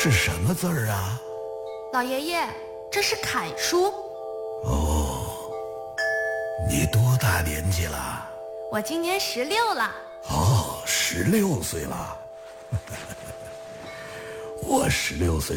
是什么字儿啊？ 老爷爷，这是楷书。 哦，你多大年纪了？ 我今年16了。 哦，16岁了。我16岁